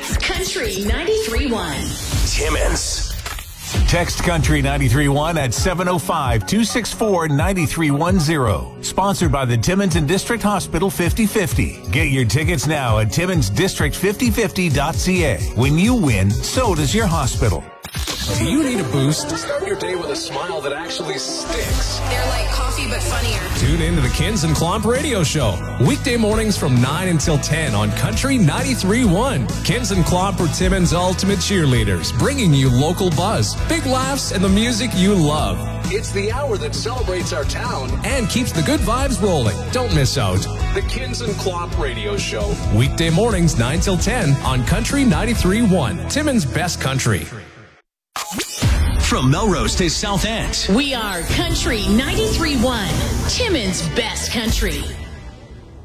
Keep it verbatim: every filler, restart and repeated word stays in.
It's Country ninety-three point one. Timmins. Text Country ninety-three point one at seven oh five, two six four, nine three one zero. Sponsored by the Timmins and District Hospital fifty fifty. Get your tickets now at timmins district fifty fifty dot c a. When you win, so does your hospital. Do you need a boost? Start your day with a smile that actually sticks. They're like coffee, but funnier. Tune in to the Kins and Klomp radio show. Weekday mornings from nine until ten on Country ninety-three point one. Kins and Klomp are Timmins' ultimate cheerleaders, bringing you local buzz, big laughs, and the music you love. It's the hour that celebrates our town and keeps the good vibes rolling. Don't miss out. The Kins and Klomp radio show. Weekday mornings nine till ten on Country ninety-three point one. Timmins' best country. From Melrose to South End. We are Country ninety-three point one, Timmins' best country.